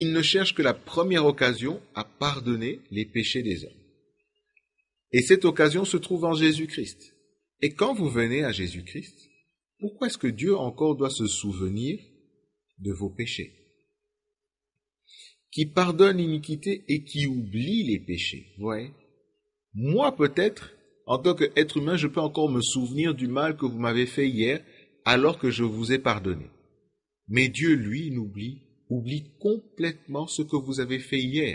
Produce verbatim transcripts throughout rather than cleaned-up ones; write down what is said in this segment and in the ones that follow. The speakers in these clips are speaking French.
Il ne cherche que la première occasion à pardonner les péchés des hommes. Et cette occasion se trouve en Jésus-Christ. Et quand vous venez à Jésus-Christ, pourquoi est-ce que Dieu encore doit se souvenir de vos péchés? Qui pardonne l'iniquité et qui oublie les péchés. Vous voyez? Moi, peut-être, en tant qu'être humain, je peux encore me souvenir du mal que vous m'avez fait hier, alors que je vous ai pardonné. Mais Dieu, lui, n'oublie, oublie complètement ce que vous avez fait hier.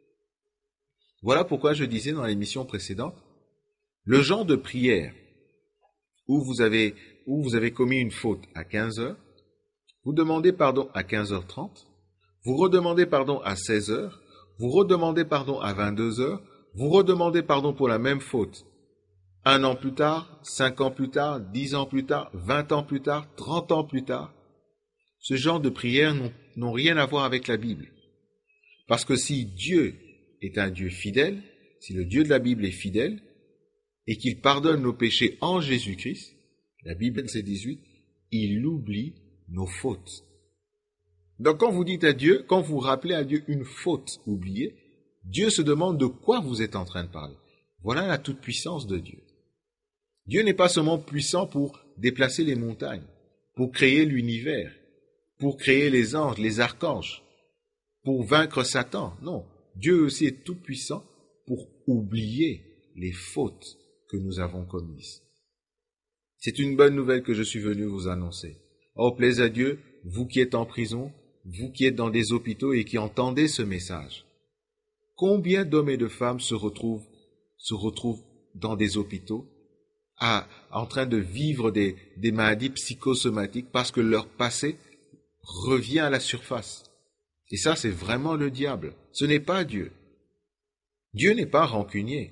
Voilà pourquoi je disais dans l'émission précédente, le genre de prière où vous avez, où vous avez commis une faute à quinze heures, vous demandez pardon à quinze heures trente, vous redemandez pardon à seize heures, vous redemandez pardon à vingt-deux heures, vous redemandez pardon pour la même faute. Un an plus tard, cinq ans plus tard, dix ans plus tard, vingt ans plus tard, trente ans plus tard. Ce genre de prières n'ont, n'ont rien à voir avec la Bible. Parce que si Dieu est un Dieu fidèle, si le Dieu de la Bible est fidèle, et qu'il pardonne nos péchés en Jésus-Christ, la Bible, verset dix-huit, il oublie nos fautes. Donc quand vous dites à Dieu, quand vous rappelez à Dieu une faute oubliée, Dieu se demande de quoi vous êtes en train de parler. Voilà la toute-puissance de Dieu. Dieu n'est pas seulement puissant pour déplacer les montagnes, pour créer l'univers, pour créer les anges, les archanges, pour vaincre Satan. Non, Dieu aussi est tout-puissant pour oublier les fautes que nous avons commises. C'est une bonne nouvelle que je suis venu vous annoncer. Oh, plaise à Dieu, vous qui êtes en prison, vous qui êtes dans des hôpitaux et qui entendez ce message. Combien d'hommes et de femmes se retrouvent, se retrouvent dans des hôpitaux à, en train de vivre des, des maladies psychosomatiques parce que leur passé revient à la surface. Et ça, c'est vraiment le diable. Ce n'est pas Dieu. Dieu n'est pas rancunier.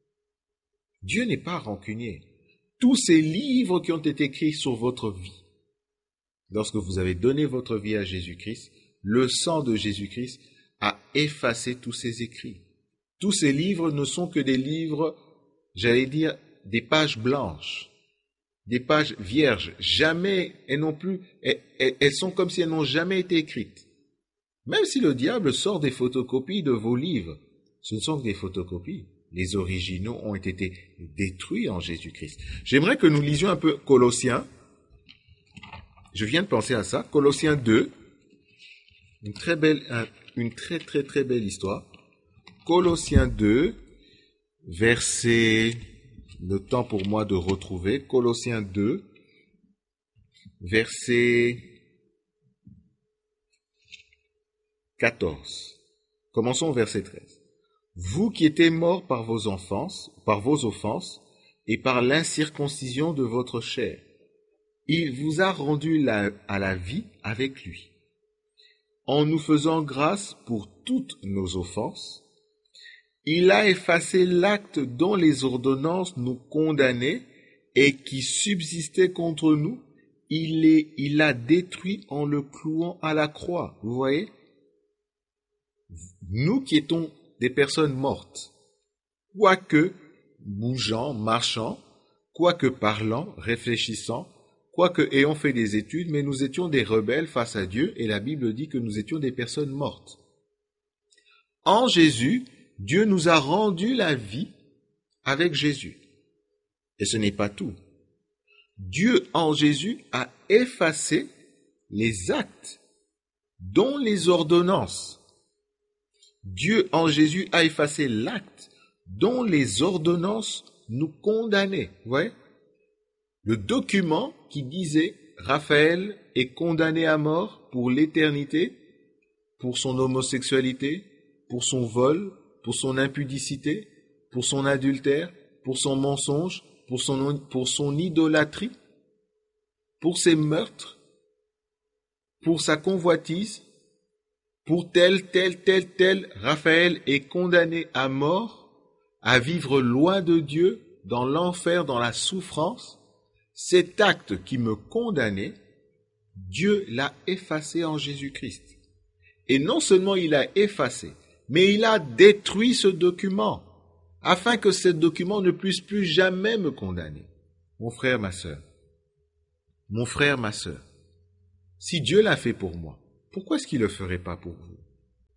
Dieu n'est pas rancunier. Tous ces livres qui ont été écrits sur votre vie, lorsque vous avez donné votre vie à Jésus-Christ, le sang de Jésus-Christ a effacé tous ces écrits. Tous ces livres ne sont que des livres, j'allais dire, des pages blanches, des pages vierges. Jamais, elles n'ont plus, elles, elles sont comme si elles n'ont jamais été écrites. Même si le diable sort des photocopies de vos livres, ce ne sont que des photocopies. Les originaux ont été détruits en Jésus-Christ. J'aimerais que nous lisions un peu Colossiens. Je viens de penser à ça. Colossiens deux. Une très belle, une très très très belle histoire. Colossiens deux, verset, le temps pour moi de retrouver. Colossiens deux, verset quatorze. Commençons au verset treize. Vous qui étiez morts par vos offenses, par vos offenses et par l'incirconcision de votre chair, il vous a rendus la, à la vie avec lui, en nous faisant grâce pour toutes nos offenses. Il a effacé l'acte dont les ordonnances nous condamnaient et qui subsistait contre nous. Il est, il l'a détruit en le clouant à la croix. Vous voyez? Nous qui étions des personnes mortes, quoique bougeant, marchant, quoique parlant, réfléchissant, quoique ayant fait des études, mais nous étions des rebelles face à Dieu, et la Bible dit que nous étions des personnes mortes. En Jésus, Dieu nous a rendu la vie avec Jésus. Et ce n'est pas tout. Dieu, en Jésus, a effacé les actes, dont les ordonnances. Dieu, en Jésus, a effacé l'acte dont les ordonnances nous condamnaient. Vous voyez? Le document qui disait « Raphaël est condamné à mort pour l'éternité, pour son homosexualité, pour son vol, pour son impudicité, pour son adultère, pour son mensonge, pour son, pour son idolâtrie, pour ses meurtres, pour sa convoitise, pour tel, tel, tel, tel, Raphaël est condamné à mort, à vivre loin de Dieu, dans l'enfer, dans la souffrance. Cet acte qui me condamnait, Dieu l'a effacé en Jésus-Christ. Et non seulement il l'a effacé, mais il a détruit ce document, afin que ce document ne puisse plus jamais me condamner. Mon frère, ma sœur, mon frère, ma sœur, si Dieu l'a fait pour moi, pourquoi est-ce qu'il ne le ferait pas pour vous?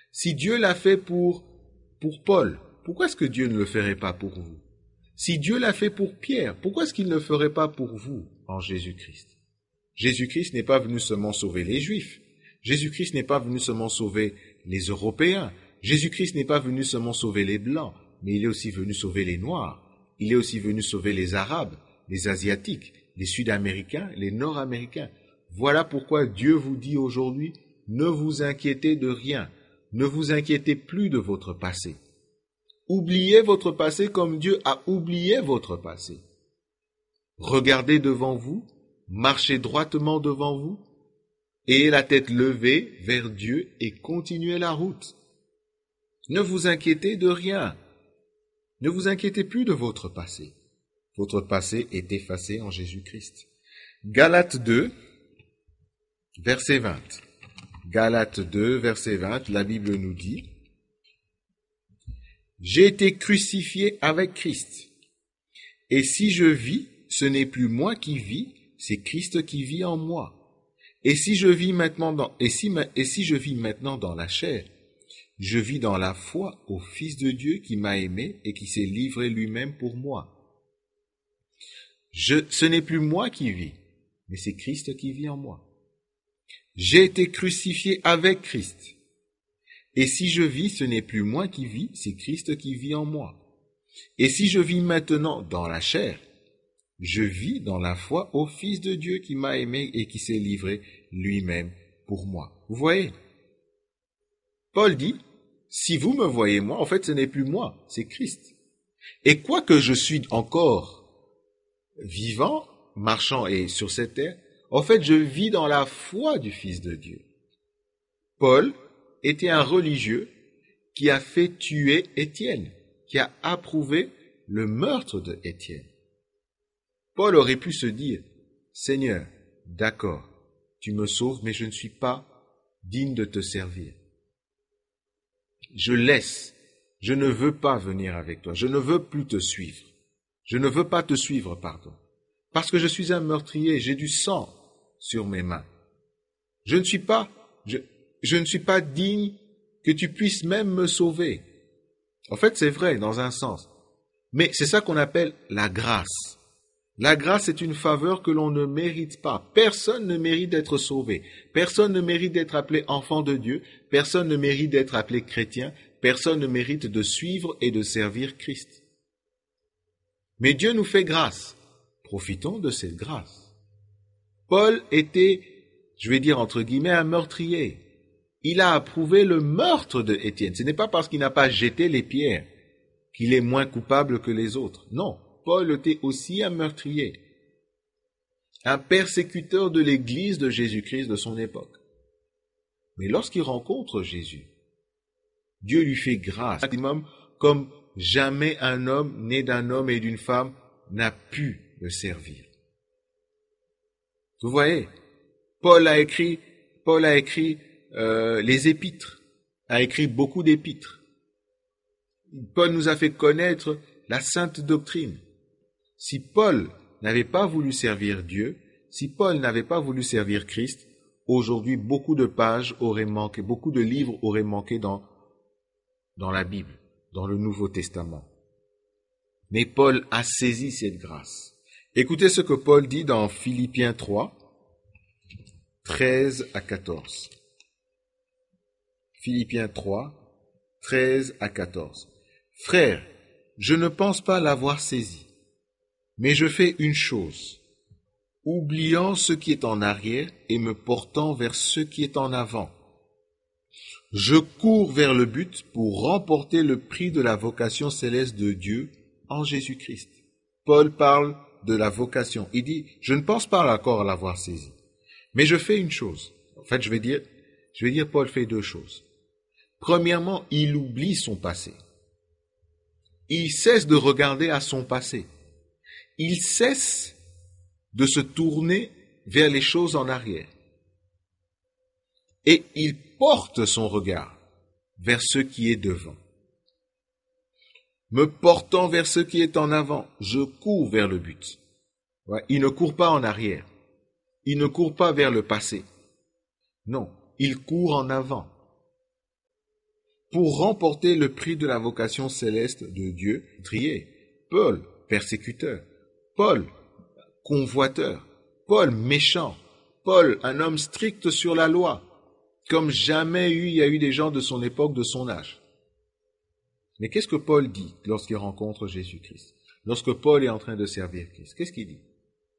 Si Dieu l'a fait pour, pour Paul, pourquoi est-ce que Dieu ne le ferait pas pour vous? Si Dieu l'a fait pour Pierre, pourquoi est-ce qu'il ne le ferait pas pour vous en Jésus-Christ? Jésus-Christ n'est pas venu seulement sauver les Juifs. Jésus-Christ n'est pas venu seulement sauver les Européens. Jésus-Christ n'est pas venu seulement sauver les Blancs, mais il est aussi venu sauver les Noirs. Il est aussi venu sauver les Arabes, les Asiatiques, les Sud-Américains, les Nord-Américains. Voilà pourquoi Dieu vous dit aujourd'hui, ne vous inquiétez de rien, ne vous inquiétez plus de votre passé. Oubliez votre passé comme Dieu a oublié votre passé. Regardez devant vous, marchez droitement devant vous, ayez la tête levée vers Dieu et continuez la route. Ne vous inquiétez de rien. Ne vous inquiétez plus de votre passé. Votre passé est effacé en Jésus-Christ. Galates deux, verset vingt. Galates deux, verset vingt, la Bible nous dit « J'ai été crucifié avec Christ, et si je vis, ce n'est plus moi qui vis, c'est Christ qui vit en moi. Et si je vis maintenant dans, et si, et si je vis maintenant dans la chair, je vis dans la foi au Fils de Dieu qui m'a aimé et qui s'est livré lui-même pour moi. Je, ce n'est plus moi qui vis, mais c'est Christ qui vit en moi. J'ai été crucifié avec Christ. Et si je vis, ce n'est plus moi qui vis, c'est Christ qui vit en moi. Et si je vis maintenant dans la chair, je vis dans la foi au Fils de Dieu qui m'a aimé et qui s'est livré lui-même pour moi. Vous voyez? Paul dit, si vous me voyez moi, en fait, ce n'est plus moi, c'est Christ. Et quoique je suis encore vivant, marchant et sur cette terre, en fait, je vis dans la foi du Fils de Dieu. Paul était un religieux qui a fait tuer Étienne, qui a approuvé le meurtre de Étienne. Paul aurait pu se dire, Seigneur, d'accord, tu me sauves, mais je ne suis pas digne de te servir. Je laisse, je ne veux pas venir avec toi, je ne veux plus te suivre. Je ne veux pas te suivre, pardon. Parce que je suis un meurtrier, j'ai du sang sur mes mains. Je ne suis pas, je, je ne suis pas digne que tu puisses même me sauver. En fait, c'est vrai, dans un sens. Mais c'est ça qu'on appelle la grâce. La grâce est une faveur que l'on ne mérite pas. Personne ne mérite d'être sauvé. Personne ne mérite d'être appelé enfant de Dieu. Personne ne mérite d'être appelé chrétien. Personne ne mérite de suivre et de servir Christ. Mais Dieu nous fait grâce. Profitons de cette grâce. Paul était, je vais dire entre guillemets, un meurtrier. Il a approuvé le meurtre de Étienne. Ce n'est pas parce qu'il n'a pas jeté les pierres qu'il est moins coupable que les autres. Non. Paul était aussi un meurtrier, un persécuteur de l'Église de Jésus-Christ de son époque. Mais lorsqu'il rencontre Jésus, Dieu lui fait grâce, comme jamais un homme né d'un homme et d'une femme n'a pu le servir. Vous voyez, Paul a écrit, Paul a écrit euh, les épîtres, a écrit beaucoup d'épîtres. Paul nous a fait connaître la sainte doctrine. Si Paul n'avait pas voulu servir Dieu, si Paul n'avait pas voulu servir Christ, aujourd'hui beaucoup de pages auraient manqué, beaucoup de livres auraient manqué dans, dans la Bible, dans le Nouveau Testament. Mais Paul a saisi cette grâce. Écoutez ce que Paul dit dans Philippiens trois, treize à quatorze. Philippiens trois, treize à quatorze. Frères, je ne pense pas l'avoir saisi. Mais je fais une chose, oubliant ce qui est en arrière et me portant vers ce qui est en avant. Je cours vers le but pour remporter le prix de la vocation céleste de Dieu en Jésus-Christ. Paul parle de la vocation. Il dit, je ne pense pas encore l'avoir saisi, mais je fais une chose. En fait, je vais dire, je vais dire, Paul fait deux choses. Premièrement, il oublie son passé. Il cesse de regarder à son passé. Il cesse de se tourner vers les choses en arrière. Et il porte son regard vers ce qui est devant. Me portant vers ce qui est en avant, je cours vers le but. Ouais, il ne court pas en arrière. Il ne court pas vers le passé. Non, il court en avant. pour remporter le prix de la vocation céleste de Dieu, trié. Paul, persécuteur. Paul, convoiteur. Paul, méchant. Paul, un homme strict sur la loi. Comme jamais eu, il y a eu des gens de son époque, de son âge. Mais qu'est-ce que Paul dit lorsqu'il rencontre Jésus-Christ? Lorsque Paul est en train de servir Christ, qu'est-ce qu'il dit?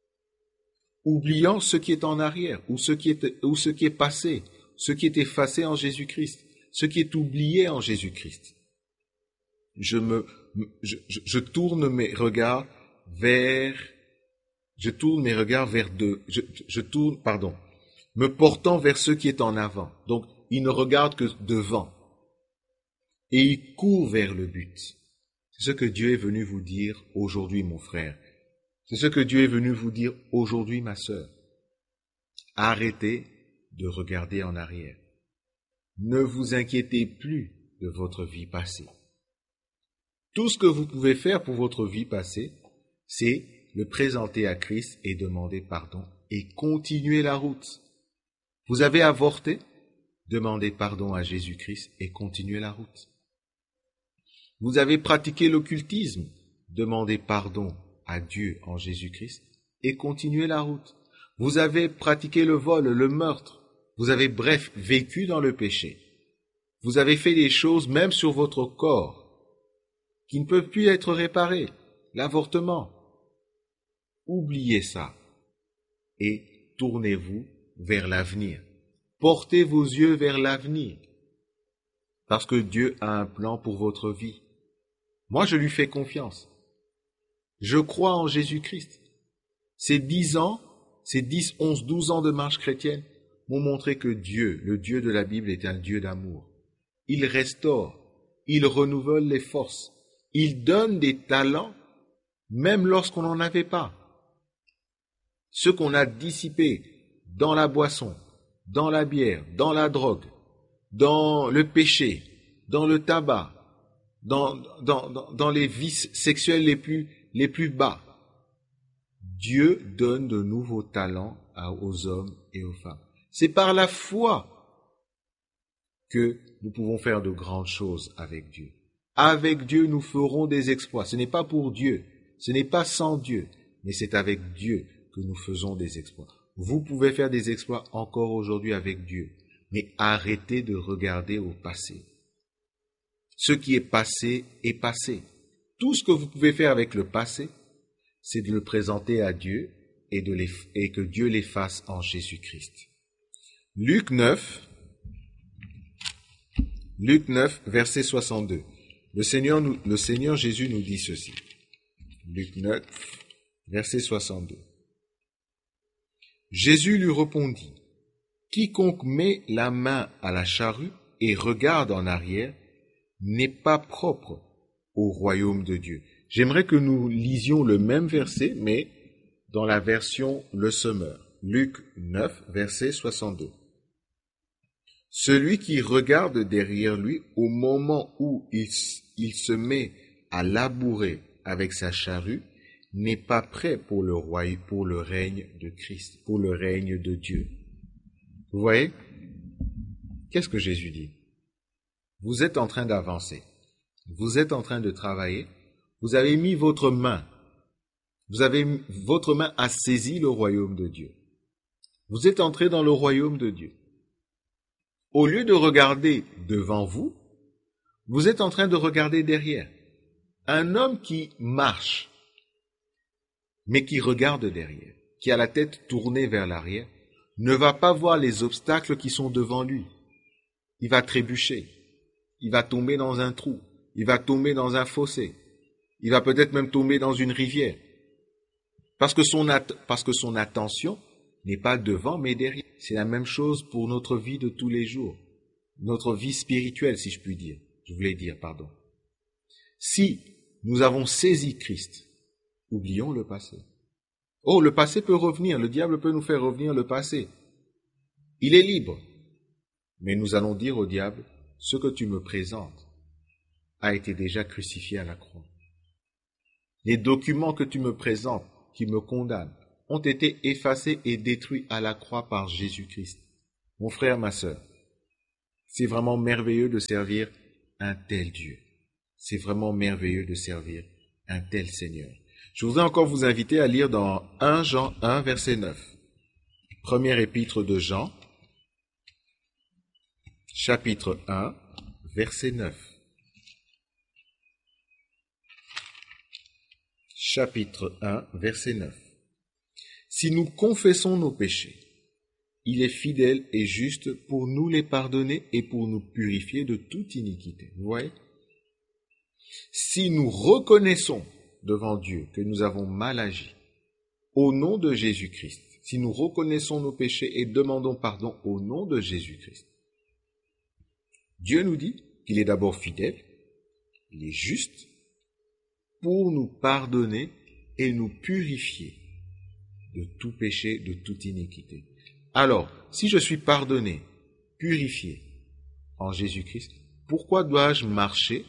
Oubliant ce qui est en arrière, ou ce qui est, ou ce qui est passé, ce qui est effacé en Jésus-Christ, ce qui est oublié en Jésus-Christ. Je me, je, je, je tourne mes regards vers, je tourne mes regards vers deux, je, je tourne, pardon, me portant vers ce qui est en avant. Donc, il ne regarde que devant. Et il court vers le but. C'est ce que Dieu est venu vous dire aujourd'hui, mon frère. C'est ce que Dieu est venu vous dire aujourd'hui, ma sœur. Arrêtez de regarder en arrière. Ne vous inquiétez plus de votre vie passée. Tout ce que vous pouvez faire pour votre vie passée, c'est le présenter à Christ et demander pardon et continuer la route. Vous avez avorté, demandez pardon à Jésus-Christ et continuez la route. Vous avez pratiqué l'occultisme, demandez pardon à Dieu en Jésus-Christ et continuez la route. Vous avez pratiqué le vol, le meurtre, vous avez bref vécu dans le péché. Vous avez fait des choses même sur votre corps qui ne peuvent plus être réparées, l'avortement. Oubliez ça et tournez-vous vers l'avenir. Portez vos yeux vers l'avenir parce que Dieu a un plan pour votre vie. Moi, je lui fais confiance. Je crois en Jésus-Christ. Ces dix ans, ces dix, onze, douze ans de marche chrétienne m'ont montré que Dieu, le Dieu de la Bible, est un Dieu d'amour. Il restaure, il renouvelle les forces, il donne des talents même lorsqu'on n'en avait pas. Ce qu'on a dissipé dans la boisson, dans la bière, dans la drogue, dans le péché, dans le tabac, dans, dans, dans, dans les vices sexuels les plus, les plus bas. Dieu donne de nouveaux talents à, aux hommes et aux femmes. C'est par la foi que nous pouvons faire de grandes choses avec Dieu. Avec Dieu, nous ferons des exploits. Ce n'est pas pour Dieu, ce n'est pas sans Dieu, mais c'est avec Dieu que nous faisons des exploits. Vous pouvez faire des exploits encore aujourd'hui avec Dieu, mais arrêtez de regarder au passé. Ce qui est passé est passé. Tout ce que vous pouvez faire avec le passé, c'est de le présenter à Dieu et, de les, et que Dieu les fasse en Jésus-Christ. Luc neuf, Luc neuf, verset soixante-deux. Le Seigneur, nous, le Seigneur Jésus nous dit ceci. Luc neuf, verset soixante-deux. Jésus lui répondit, « Quiconque met la main à la charrue et regarde en arrière n'est pas propre au royaume de Dieu. » J'aimerais que nous lisions le même verset, mais dans la version Le Semeur. Luc neuf, verset soixante-deux. Celui qui regarde derrière lui au moment où il, il se met à labourer avec sa charrue n'est pas prêt pour le royaume, pour le règne de Christ, pour le règne de Dieu. Vous voyez? Qu'est-ce que Jésus dit? Vous êtes en train d'avancer. Vous êtes en train de travailler. Vous avez mis votre main. Vous avez, votre main a saisi le royaume de Dieu. Vous êtes entré dans le royaume de Dieu. Au lieu de regarder devant vous, vous êtes en train de regarder derrière. Un homme qui marche, mais qui regarde derrière, qui a la tête tournée vers l'arrière, ne va pas voir les obstacles qui sont devant lui. Il va trébucher. Il va tomber dans un trou. Il va tomber dans un fossé. Il va peut-être même tomber dans une rivière. Parce que son, at- parce que son attention n'est pas devant, mais derrière. C'est la même chose pour notre vie de tous les jours. Notre vie spirituelle, si je puis dire. Je voulais dire, pardon. Si nous avons saisi Christ, oublions le passé. Oh, le passé peut revenir. Le diable peut nous faire revenir le passé. Il est libre. Mais nous allons dire au diable, ce que tu me présentes a été déjà crucifié à la croix. Les documents que tu me présentes, qui me condamnent, ont été effacés et détruits à la croix par Jésus-Christ. Mon frère, ma sœur, c'est vraiment merveilleux de servir un tel Dieu. C'est vraiment merveilleux de servir un tel Seigneur. Je voudrais encore vous inviter à lire dans premier Jean un, verset neuf. Première épître de Jean, chapitre un, verset neuf. Chapitre un, verset neuf. Si nous confessons nos péchés, il est fidèle et juste pour nous les pardonner et pour nous purifier de toute iniquité. Vous voyez? Si nous reconnaissons devant Dieu que nous avons mal agi, au nom de Jésus-Christ, si nous reconnaissons nos péchés et demandons pardon au nom de Jésus-Christ, Dieu nous dit qu'il est d'abord fidèle, il est juste pour nous pardonner et nous purifier de tout péché, de toute iniquité. Alors, si je suis pardonné, purifié en Jésus-Christ, pourquoi dois-je marcher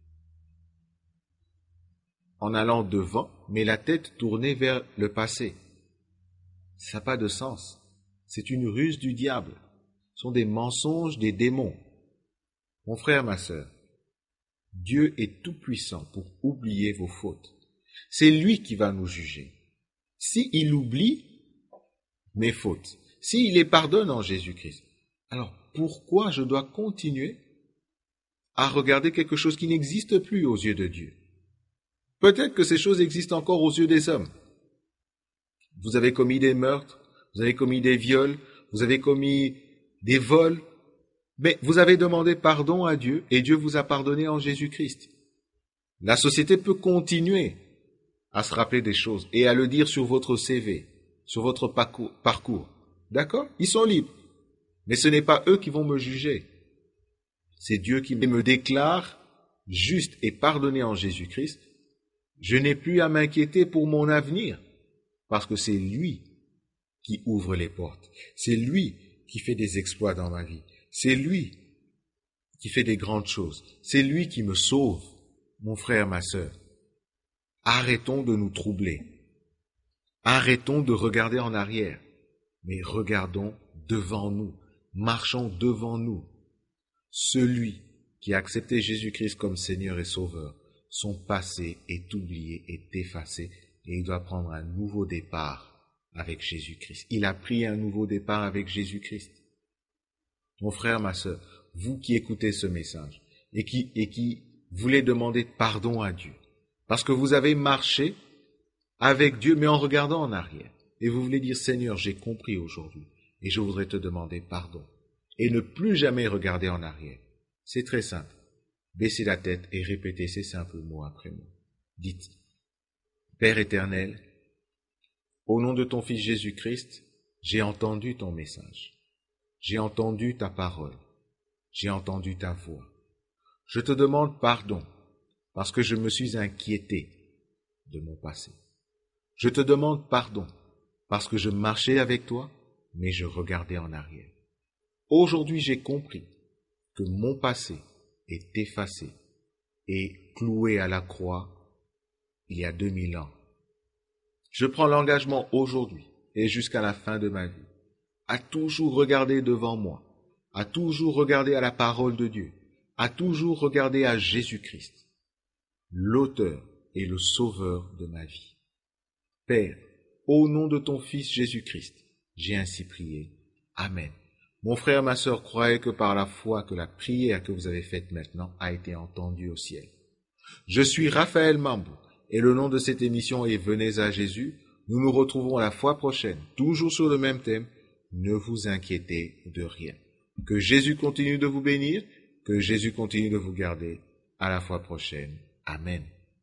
en allant devant, mais la tête tournée vers le passé? Ça n'a pas de sens. C'est une ruse du diable. Ce sont des mensonges des démons. Mon frère, ma sœur, Dieu est tout-puissant pour oublier vos fautes. C'est lui qui va nous juger. S'il oublie mes fautes, s'il les pardonne en Jésus-Christ, alors pourquoi je dois continuer à regarder quelque chose qui n'existe plus aux yeux de Dieu? Peut-être que ces choses existent encore aux yeux des hommes. Vous avez commis des meurtres, vous avez commis des viols, vous avez commis des vols, mais vous avez demandé pardon à Dieu et Dieu vous a pardonné en Jésus-Christ. La société peut continuer à se rappeler des choses et à le dire sur votre C V, sur votre parcours. D'accord? Ils sont libres. Mais ce n'est pas eux qui vont me juger. C'est Dieu qui me déclare juste et pardonné en Jésus-Christ. Je n'ai plus à m'inquiéter pour mon avenir parce que c'est lui qui ouvre les portes. C'est lui qui fait des exploits dans ma vie. C'est lui qui fait des grandes choses. C'est lui qui me sauve, mon frère, ma sœur. Arrêtons de nous troubler. Arrêtons de regarder en arrière. Mais regardons devant nous. Marchons devant nous. Celui qui a accepté Jésus-Christ comme Seigneur et Sauveur, son passé est oublié, est effacé, et il doit prendre un nouveau départ avec Jésus-Christ. Il a pris un nouveau départ avec Jésus-Christ. Mon frère, ma sœur, vous qui écoutez ce message et qui, et qui voulez demander pardon à Dieu, parce que vous avez marché avec Dieu, mais en regardant en arrière, et vous voulez dire, Seigneur, j'ai compris aujourd'hui, et je voudrais te demander pardon, et ne plus jamais regarder en arrière. C'est très simple. Baissez la tête et répétez ces simples mots après moi. Dites, Père éternel, au nom de ton Fils Jésus-Christ, j'ai entendu ton message. J'ai entendu ta parole. J'ai entendu ta voix. Je te demande pardon parce que je me suis inquiété de mon passé. Je te demande pardon parce que je marchais avec toi, mais je regardais en arrière. Aujourd'hui, j'ai compris que mon passé est effacé et cloué à la croix il y a deux mille ans. Je prends l'engagement aujourd'hui et jusqu'à la fin de ma vie à toujours regarder devant moi, à toujours regarder à la parole de Dieu, à toujours regarder à Jésus-Christ, l'auteur et le sauveur de ma vie. Père, au nom de ton Fils Jésus-Christ, j'ai ainsi prié. Amen. Mon frère, ma sœur, croyez que par la foi que la prière que vous avez faite maintenant a été entendue au ciel. Je suis Raphaël Mambou et le nom de cette émission est Venez à Jésus. Nous nous retrouvons la fois prochaine, toujours sur le même thème. Ne vous inquiétez de rien. Que Jésus continue de vous bénir, que Jésus continue de vous garder. À la fois prochaine. Amen.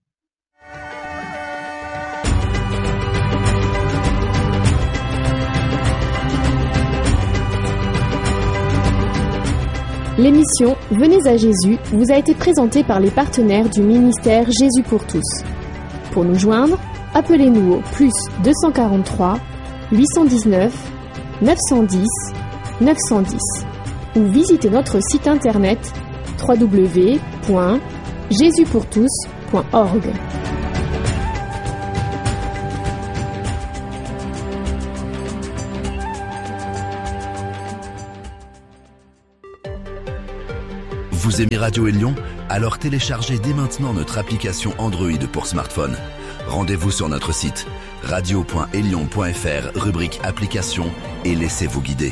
L'émission Venez à Jésus vous a été présentée par les partenaires du ministère Jésus pour tous. Pour nous joindre, appelez-nous au plus deux cent quarante-trois huit cent dix-neuf neuf cent dix neuf cent dix ou visitez notre site internet w w w point jésus pour tous point org. Vous aimez Radio Élion? Alors téléchargez dès maintenant notre application Android pour smartphone. Rendez-vous sur notre site radio point élion point f r, rubrique applications, et laissez-vous guider.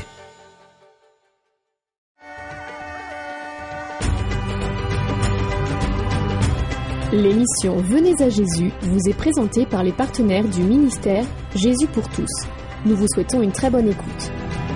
L'émission Venez à Jésus vous est présentée par les partenaires du ministère Jésus pour tous. Nous vous souhaitons une très bonne écoute.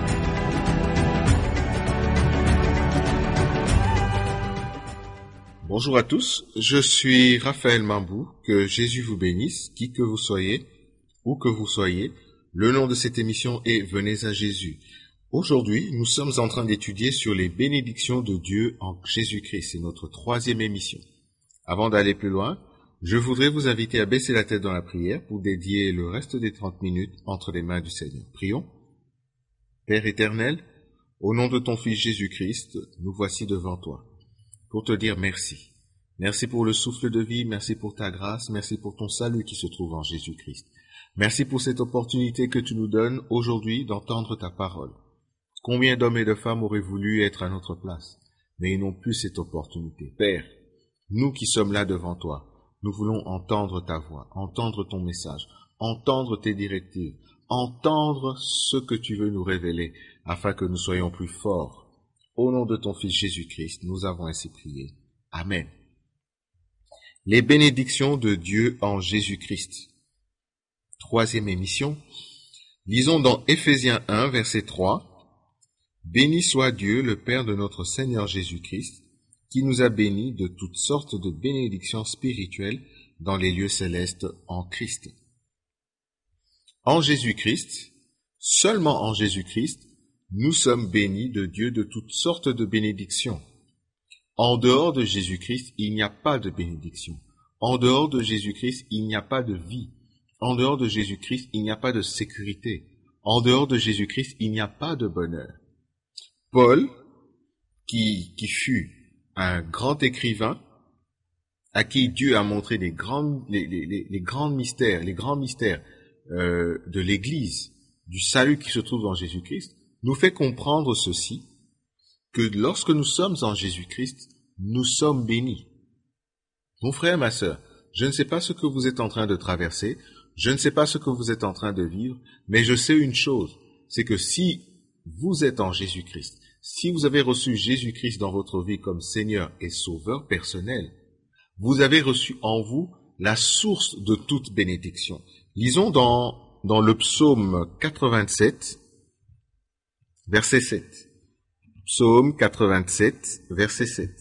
Bonjour à tous, je suis Raphaël Mambou, que Jésus vous bénisse, qui que vous soyez, où que vous soyez. Le nom de cette émission est Venez à Jésus. Aujourd'hui, nous sommes en train d'étudier sur les bénédictions de Dieu en Jésus-Christ. C'est notre troisième émission. Avant d'aller plus loin, je voudrais vous inviter à baisser la tête dans la prière pour dédier le reste des trente minutes entre les mains du Seigneur. Prions. Père éternel, au nom de ton Fils Jésus-Christ, nous voici devant toi pour te dire merci. Merci pour le souffle de vie, merci pour ta grâce, merci pour ton salut qui se trouve en Jésus-Christ. Merci pour cette opportunité que tu nous donnes aujourd'hui d'entendre ta parole. Combien d'hommes et de femmes auraient voulu être à notre place, mais ils n'ont plus cette opportunité. Père, nous qui sommes là devant toi, nous voulons entendre ta voix, entendre ton message, entendre tes directives, entendre ce que tu veux nous révéler, afin que nous soyons plus forts. Au nom de ton Fils Jésus-Christ, nous avons ainsi prié. Amen. Les bénédictions de Dieu en Jésus-Christ. Troisième émission. Lisons dans Éphésiens un, verset trois. « Béni soit Dieu, le Père de notre Seigneur Jésus-Christ, qui nous a bénis de toutes sortes de bénédictions spirituelles dans les lieux célestes en Christ. » En Jésus-Christ, seulement en Jésus-Christ, nous sommes bénis de Dieu de toutes sortes de bénédictions. En dehors de Jésus-Christ, il n'y a pas de bénédiction. En dehors de Jésus-Christ, il n'y a pas de vie. En dehors de Jésus-Christ, il n'y a pas de sécurité. En dehors de Jésus-Christ, il n'y a pas de bonheur. Paul, qui, qui fut un grand écrivain, à qui Dieu a montré les grands, les, les, les, les grands mystères, les grands mystères euh, de l'Église, du salut qui se trouve dans Jésus-Christ, nous fait comprendre ceci, que lorsque nous sommes en Jésus-Christ, nous sommes bénis. Mon frère, ma sœur, je ne sais pas ce que vous êtes en train de traverser, je ne sais pas ce que vous êtes en train de vivre, mais je sais une chose, c'est que si vous êtes en Jésus-Christ, si vous avez reçu Jésus-Christ dans votre vie comme Seigneur et Sauveur personnel, vous avez reçu en vous la source de toute bénédiction. Lisons dans, dans le psaume quatre-vingt-sept, verset sept. Psaume quatre-vingt-sept, verset sept.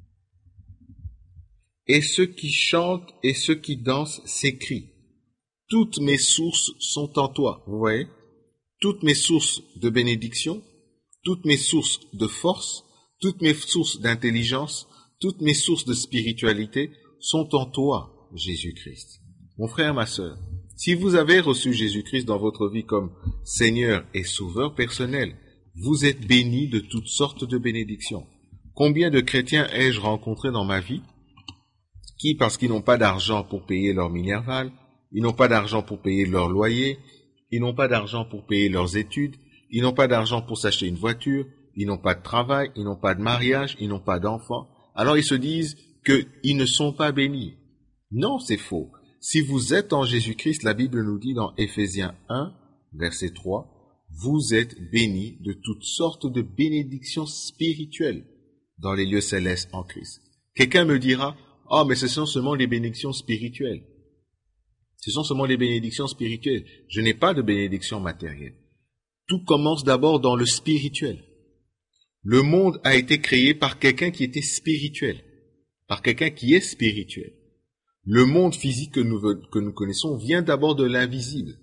« Et ceux qui chantent et ceux qui dansent s'écrient, toutes mes sources sont en toi. » Vous voyez? Toutes mes sources de bénédiction, toutes mes sources de force, toutes mes sources d'intelligence, toutes mes sources de spiritualité sont en toi, Jésus-Christ. Mon frère, ma sœur, si vous avez reçu Jésus-Christ dans votre vie comme Seigneur et Sauveur personnel, vous êtes bénis de toutes sortes de bénédictions. Combien de chrétiens ai-je rencontré dans ma vie qui, parce qu'ils n'ont pas d'argent pour payer leur Minerval, ils n'ont pas d'argent pour payer leur loyer, ils n'ont pas d'argent pour payer leurs études, ils n'ont pas d'argent pour s'acheter une voiture, ils n'ont pas de travail, ils n'ont pas de mariage, ils n'ont pas d'enfants. Alors ils se disent qu'ils ne sont pas bénis. Non, c'est faux. Si vous êtes en Jésus-Christ, la Bible nous dit dans Éphésiens un, verset trois, vous êtes bénis de toutes sortes de bénédictions spirituelles dans les lieux célestes en Christ. Quelqu'un me dira, « Oh, mais ce sont seulement les bénédictions spirituelles. » Ce sont seulement les bénédictions spirituelles. Je n'ai pas de bénédiction matérielle. Tout commence d'abord dans le spirituel. Le monde a été créé par quelqu'un qui était spirituel, par quelqu'un qui est spirituel. Le monde physique que nous, que nous connaissons vient d'abord de l'invisible.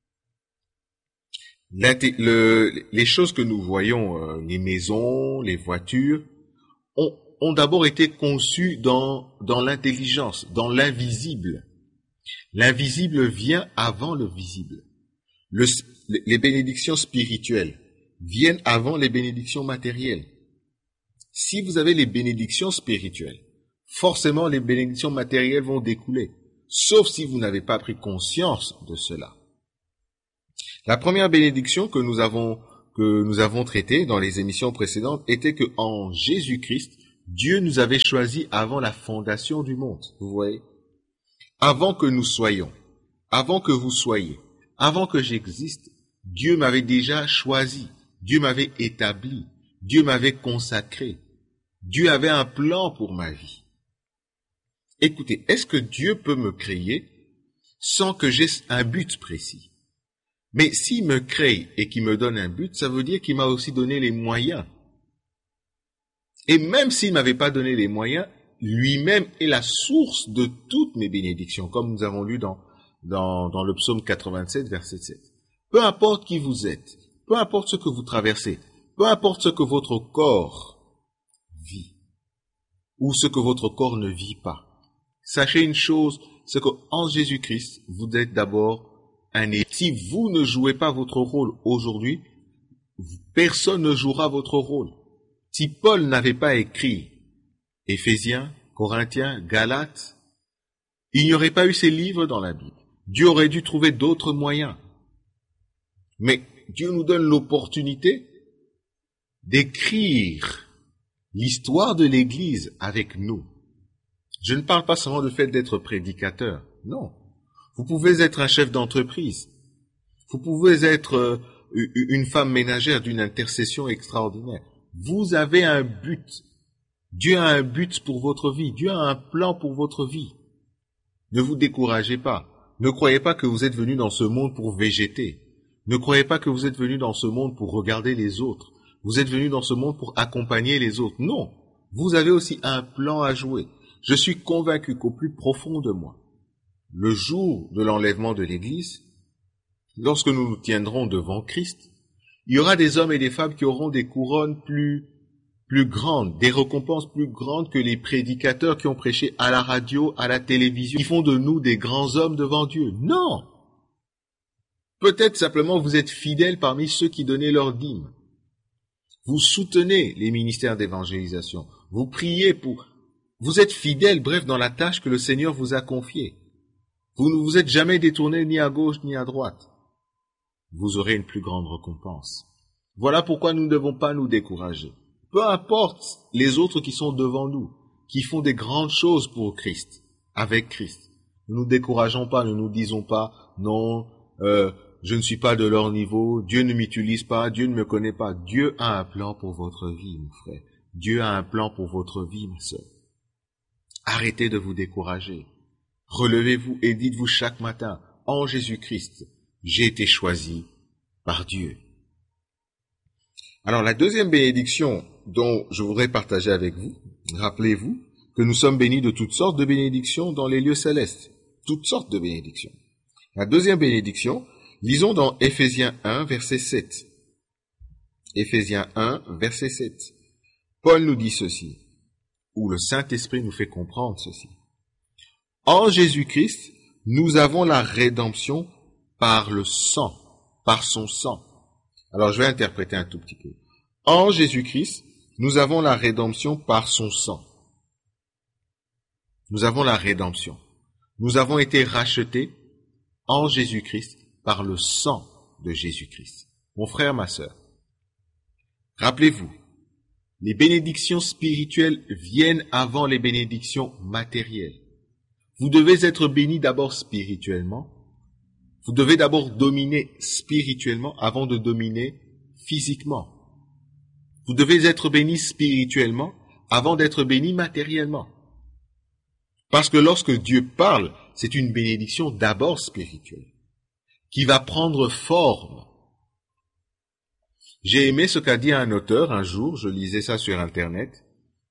Le, les choses que nous voyons, euh, les maisons, les voitures, ont, ont d'abord été conçues dans, dans l'intelligence, dans l'invisible. L'invisible vient avant le visible. Le, les bénédictions spirituelles viennent avant les bénédictions matérielles. Si vous avez les bénédictions spirituelles, forcément les bénédictions matérielles vont découler, sauf si vous n'avez pas pris conscience de cela. La première bénédiction que nous avons que nous avons traitée dans les émissions précédentes était que en Jésus-Christ, Dieu nous avait choisis avant la fondation du monde, vous voyez. Avant que nous soyons, avant que vous soyez, avant que j'existe, Dieu m'avait déjà choisi, Dieu m'avait établi, Dieu m'avait consacré. Dieu avait un plan pour ma vie. Écoutez, est-ce que Dieu peut me créer sans que j'aie un but précis? Mais s'il me crée et qu'il me donne un but, ça veut dire qu'il m'a aussi donné les moyens. Et même s'il ne m'avait pas donné les moyens, lui-même est la source de toutes mes bénédictions, comme nous avons lu dans, dans, dans le psaume quatre-vingt-sept, verset sept. Peu importe qui vous êtes, peu importe ce que vous traversez, peu importe ce que votre corps vit, ou ce que votre corps ne vit pas. Sachez une chose, c'est qu'en Jésus-Christ, vous êtes d'abord un élu. Si vous ne jouez pas votre rôle aujourd'hui, personne ne jouera votre rôle. Si Paul n'avait pas écrit Éphésiens, Corinthiens, Galates, il n'y aurait pas eu ces livres dans la Bible. Dieu aurait dû trouver d'autres moyens. Mais Dieu nous donne l'opportunité d'écrire l'histoire de l'Église avec nous. Je ne parle pas seulement du fait d'être prédicateur. Non. Vous pouvez être un chef d'entreprise. Vous pouvez être euh, une femme ménagère d'une intercession extraordinaire. Vous avez un but. Dieu a un but pour votre vie. Dieu a un plan pour votre vie. Ne vous découragez pas. Ne croyez pas que vous êtes venu dans ce monde pour végéter. Ne croyez pas que vous êtes venu dans ce monde pour regarder les autres. Vous êtes venu dans ce monde pour accompagner les autres. Non. Vous avez aussi un plan à jouer. Je suis convaincu qu'au plus profond de moi, le jour de l'enlèvement de l'Église, lorsque nous nous tiendrons devant Christ, il y aura des hommes et des femmes qui auront des couronnes plus, plus grandes, des récompenses plus grandes que les prédicateurs qui ont prêché à la radio, à la télévision, qui font de nous des grands hommes devant Dieu. Non! Peut-être simplement vous êtes fidèles parmi ceux qui donnaient leur dîme. Vous soutenez les ministères d'évangélisation. Vous priez pour... Vous êtes fidèles, bref, dans la tâche que le Seigneur vous a confiée. Vous ne vous êtes jamais détourné ni à gauche ni à droite. Vous aurez une plus grande récompense. Voilà pourquoi nous ne devons pas nous décourager. Peu importe les autres qui sont devant nous, qui font des grandes choses pour Christ, avec Christ. Ne nous décourageons pas, ne nous disons pas, non, euh, je ne suis pas de leur niveau, Dieu ne m'utilise pas, Dieu ne me connaît pas. Dieu a un plan pour votre vie, mon frère. Dieu a un plan pour votre vie, ma sœur. Arrêtez de vous décourager. Relevez-vous et dites-vous chaque matin, en Jésus-Christ, j'ai été choisi par Dieu. Alors la deuxième bénédiction dont je voudrais partager avec vous, rappelez-vous que nous sommes bénis de toutes sortes de bénédictions dans les lieux célestes. Toutes sortes de bénédictions. La deuxième bénédiction, lisons dans Éphésiens un, verset sept. Éphésiens un, verset sept. Paul nous dit ceci, où le Saint-Esprit nous fait comprendre ceci. En Jésus-Christ, nous avons la rédemption par le sang, par son sang. Alors je vais interpréter un tout petit peu. En Jésus-Christ, nous avons la rédemption par son sang. Nous avons la rédemption. Nous avons été rachetés en Jésus-Christ par le sang de Jésus-Christ. Mon frère, ma sœur, rappelez-vous, les bénédictions spirituelles viennent avant les bénédictions matérielles. Vous devez être béni d'abord spirituellement. Vous devez d'abord dominer spirituellement avant de dominer physiquement. Vous devez être béni spirituellement avant d'être béni matériellement. Parce que lorsque Dieu parle, c'est une bénédiction d'abord spirituelle, qui va prendre forme. J'ai aimé ce qu'a dit un auteur un jour, je lisais ça sur Internet.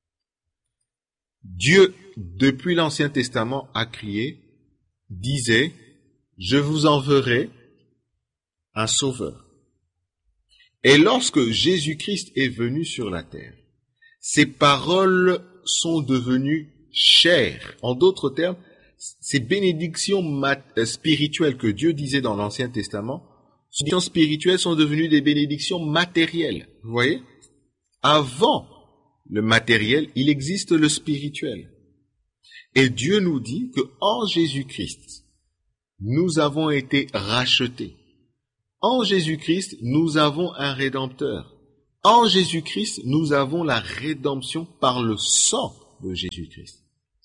Dieu, depuis l'Ancien Testament, a crié, disait, je vous enverrai un sauveur. Et lorsque Jésus-Christ est venu sur la terre, ses paroles sont devenues chères. En d'autres termes, ces bénédictions spirituelles que Dieu disait dans l'Ancien Testament, ces bénédictions spirituelles sont devenues des bénédictions matérielles. Vous voyez? Avant le matériel, il existe le spirituel. Et Dieu nous dit que en Jésus-Christ, nous avons été rachetés. En Jésus-Christ, nous avons un Rédempteur. en Jésus-Christ, nous avons la rédemption par le sang de Jésus-Christ.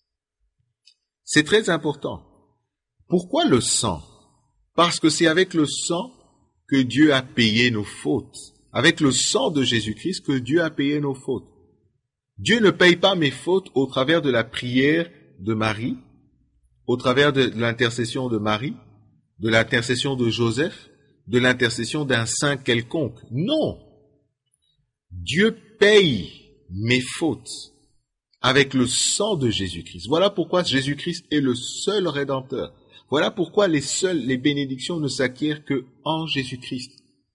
C'est très important. Pourquoi le sang? Parce que c'est avec le sang que Dieu a payé nos fautes. Avec le sang de Jésus-Christ que Dieu a payé nos fautes. Dieu ne paye pas mes fautes au travers de la prière de Marie, au travers de l'intercession de Marie, de l'intercession de Joseph, de l'intercession d'un saint quelconque. Non! Dieu paye mes fautes avec le sang de Jésus-Christ. Voilà pourquoi Jésus-Christ est le seul Rédempteur. Voilà pourquoi les seules, les bénédictions ne s'acquièrent que en Jésus-Christ.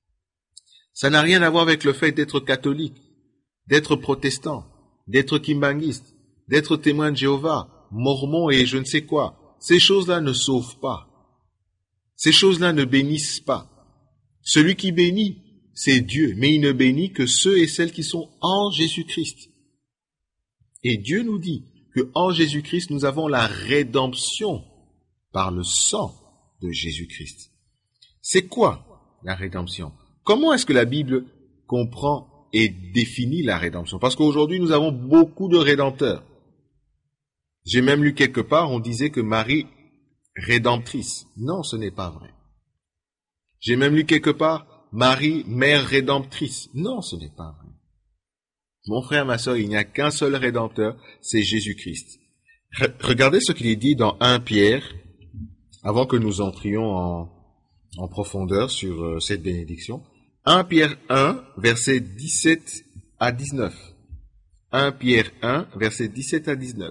Ça n'a rien à voir avec le fait d'être catholique, d'être protestant, d'être kimbanguiste, d'être témoin de Jéhovah, mormon et je ne sais quoi. Ces choses-là ne sauvent pas. Ces choses-là ne bénissent pas. Celui qui bénit, c'est Dieu, mais il ne bénit que ceux et celles qui sont en Jésus-Christ. Et Dieu nous dit que en Jésus-Christ, nous avons la rédemption par le sang de Jésus-Christ. C'est quoi la rédemption? Comment est-ce que la Bible comprend et définit la rédemption? Parce qu'aujourd'hui, nous avons beaucoup de rédempteurs. J'ai même lu quelque part, on disait que Marie, rédemptrice. Non, ce n'est pas vrai. J'ai même lu quelque part, Marie, mère rédemptrice. Non, ce n'est pas vrai. Mon frère, ma sœur, il n'y a qu'un seul rédempteur, c'est Jésus-Christ. Re- regardez ce qu'il est dit dans Première Pierre, avant que nous entrions en, en profondeur sur euh, cette bénédiction. Première Pierre un, versets dix-sept à dix-neuf. Première Pierre un, versets dix-sept à dix-neuf.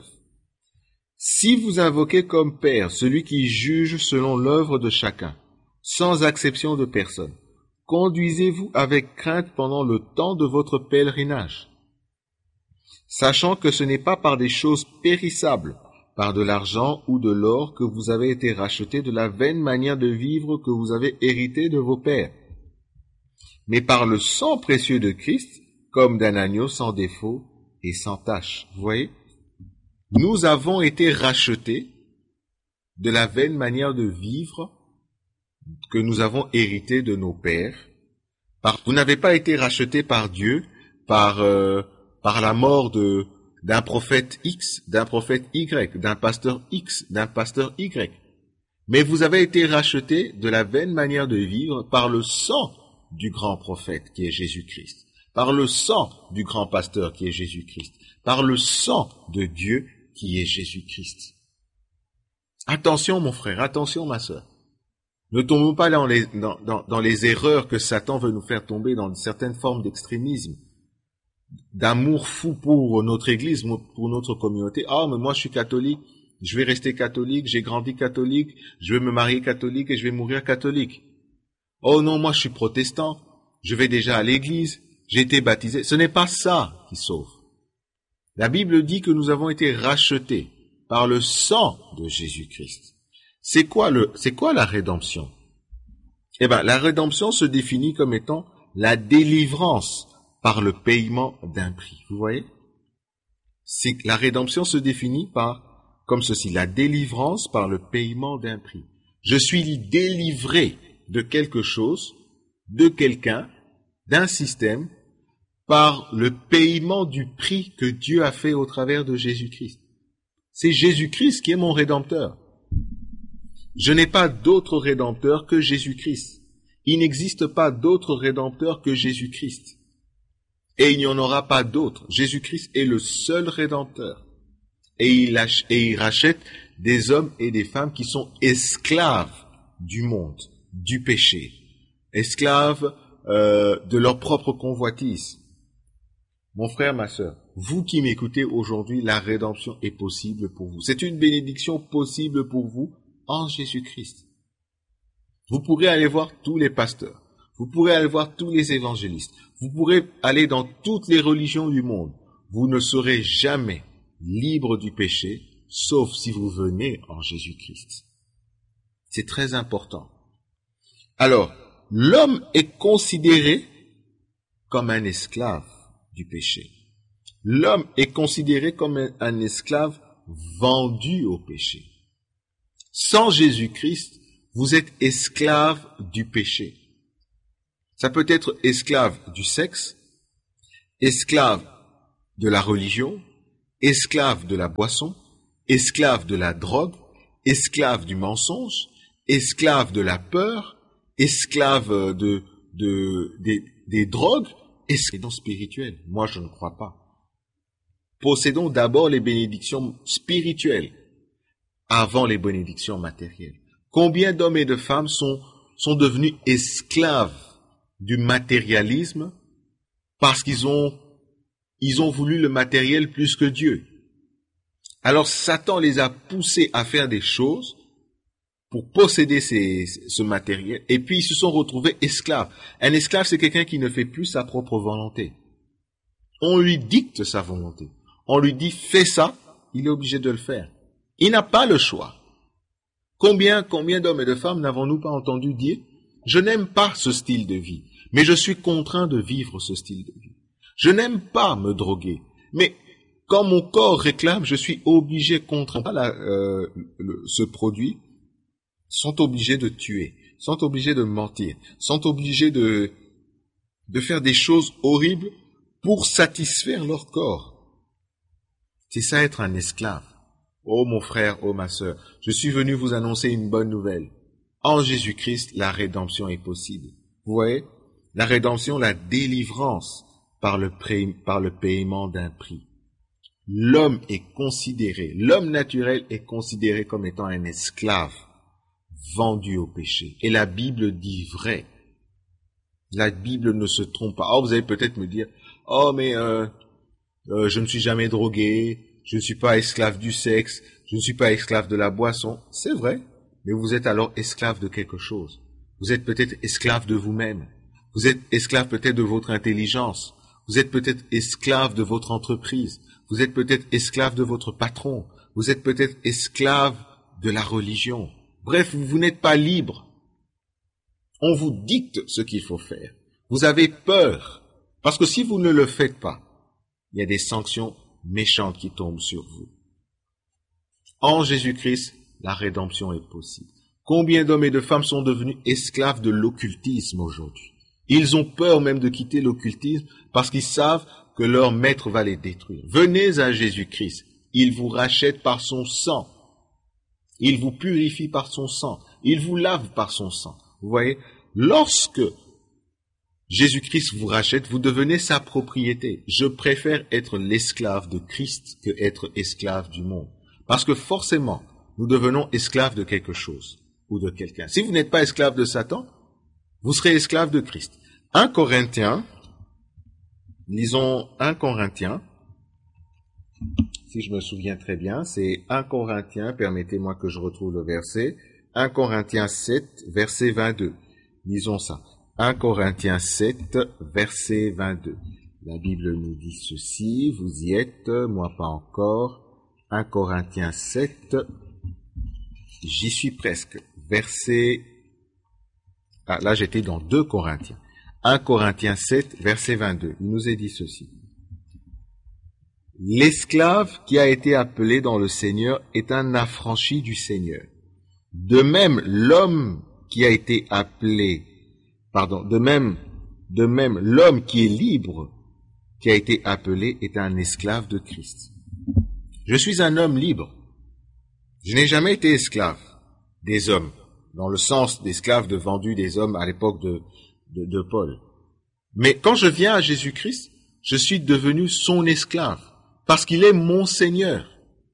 Si vous invoquez comme Père celui qui juge selon l'œuvre de chacun, sans acception de personne, conduisez-vous avec crainte pendant le temps de votre pèlerinage, sachant que ce n'est pas par des choses périssables, par de l'argent ou de l'or que vous avez été rachetés de la vaine manière de vivre que vous avez hérité de vos pères, mais par le sang précieux de Christ, comme d'un agneau sans défaut et sans tache. Vous voyez? Nous avons été rachetés de la vaine manière de vivre que nous avons hérité de nos pères. Par, vous n'avez pas été rachetés par Dieu, par, euh, par la mort de, d'un prophète X, d'un prophète Y, d'un pasteur X, d'un pasteur Y. Mais vous avez été rachetés de la vaine manière de vivre par le sang du grand prophète qui est Jésus-Christ, par le sang du grand pasteur qui est Jésus-Christ, par le sang de Dieu qui est Jésus-Christ. Attention mon frère, attention ma sœur. Ne tombons pas dans les, dans, dans, dans les erreurs que Satan veut nous faire tomber dans certaines formes d'extrémisme, d'amour fou pour notre église, pour notre communauté. Ah, mais moi je suis catholique, je vais rester catholique, j'ai grandi catholique, je vais me marier catholique et je vais mourir catholique. Oh non, moi je suis protestant, je vais déjà à l'église, j'ai été baptisé. Ce n'est pas ça qui sauve. La Bible dit que nous avons été rachetés par le sang de Jésus-Christ. C'est quoi le, c'est quoi la rédemption? Eh ben, la rédemption se définit comme étant la délivrance par le paiement d'un prix. Vous voyez? C'est, la rédemption se définit par, comme ceci, la délivrance par le paiement d'un prix. Je suis délivré de quelque chose, de quelqu'un, d'un système, par le paiement du prix que Dieu a fait au travers de Jésus-Christ. C'est Jésus-Christ qui est mon rédempteur. Je n'ai pas d'autre rédempteur que Jésus-Christ. Il n'existe pas d'autre rédempteur que Jésus-Christ. Et il n'y en aura pas d'autre. Jésus-Christ est le seul rédempteur. Et il, ach- et il rachète des hommes et des femmes qui sont esclaves du monde, du péché, esclaves euh, de leur propre convoitise. Mon frère, ma sœur, vous qui m'écoutez aujourd'hui, la rédemption est possible pour vous. C'est une bénédiction possible pour vous en Jésus-Christ. Vous pourrez aller voir tous les pasteurs, vous pourrez aller voir tous les évangélistes, vous pourrez aller dans toutes les religions du monde. Vous ne serez jamais libre du péché, sauf si vous venez en Jésus-Christ. C'est très important. Alors, l'homme est considéré comme un esclave du péché. L'homme est considéré comme un, un esclave vendu au péché. Sans Jésus-Christ, vous êtes esclave du péché. Ça peut être esclave du sexe, esclave de la religion, esclave de la boisson, esclave de la drogue, esclave du mensonge, esclave de la peur, esclave de, de, des, des drogues, esclave spirituel. Moi, je ne crois pas. Possédons d'abord les bénédictions spirituelles avant les bénédictions matérielles. Combien d'hommes et de femmes sont, sont devenus esclaves du matérialisme parce qu'ils ont, ils ont voulu le matériel plus que Dieu. Alors Satan les a poussés à faire des choses pour posséder ces, ce matériel, et puis ils se sont retrouvés esclaves. Un esclave, c'est quelqu'un qui ne fait plus sa propre volonté. On lui dicte sa volonté. On lui dit, fais ça, il est obligé de le faire. Il n'a pas le choix. Combien, combien d'hommes et de femmes n'avons-nous pas entendu dire, je n'aime pas ce style de vie, mais je suis contraint de vivre ce style de vie. Je n'aime pas me droguer, mais quand mon corps réclame, je suis obligé, contraint. La, euh, le, ce produit, sont obligés de tuer, sont obligés de mentir, sont obligés de, de faire des choses horribles pour satisfaire leur corps. C'est ça être un esclave. Oh mon frère, oh ma sœur, je suis venu vous annoncer une bonne nouvelle. En Jésus-Christ, la rédemption est possible. Vous voyez, la rédemption, la délivrance par le, pré, par le paiement d'un prix. L'homme est considéré, l'homme naturel est considéré comme étant un esclave vendu au péché. Et la Bible dit vrai. La Bible ne se trompe pas. Oh, vous allez peut-être me dire, oh mais euh, euh, je ne suis jamais drogué, je ne suis pas esclave du sexe, je ne suis pas esclave de la boisson. C'est vrai, mais vous êtes alors esclave de quelque chose. Vous êtes peut-être esclave de vous-même. Vous êtes esclave peut-être de votre intelligence. Vous êtes peut-être esclave de votre entreprise. Vous êtes peut-être esclave de votre patron. Vous êtes peut-être esclave de la religion. Bref, vous n'êtes pas libre. On vous dicte ce qu'il faut faire. Vous avez peur. Parce que si vous ne le faites pas, il y a des sanctions méchantes qui tombent sur vous. En Jésus-Christ, la rédemption est possible. Combien d'hommes et de femmes sont devenus esclaves de l'occultisme aujourd'hui? Ils ont peur même de quitter l'occultisme parce qu'ils savent que leur maître va les détruire. Venez à Jésus-Christ. Il vous rachète par son sang. Il vous purifie par son sang. Il vous lave par son sang. Vous voyez, lorsque Jésus-Christ vous rachète, vous devenez sa propriété. Je préfère être l'esclave de Christ que être esclave du monde. Parce que forcément, nous devenons esclaves de quelque chose ou de quelqu'un. Si vous n'êtes pas esclave de Satan, vous serez esclave de Christ. un Corinthiens, lisons un Corinthiens, si je me souviens très bien, c'est un Corinthiens, permettez-moi que je retrouve le verset, un Corinthiens sept, verset vingt-deux. Lisons ça. un Corinthiens sept, verset vingt-deux. La Bible nous dit ceci, vous y êtes, moi pas encore. un Corinthiens sept, j'y suis presque. Verset, ah, là j'étais dans deux Corinthiens. un Corinthiens sept, verset vingt-deux. Il nous est dit ceci. L'esclave qui a été appelé dans le Seigneur est un affranchi du Seigneur. De même, l'homme qui a été appelé, pardon, de même, de même, l'homme qui est libre, qui a été appelé, est un esclave de Christ. Je suis un homme libre. Je n'ai jamais été esclave des hommes, dans le sens d'esclave de vendu des hommes à l'époque de, de, de Paul. Mais quand je viens à Jésus-Christ, je suis devenu son esclave, parce qu'il est mon Seigneur.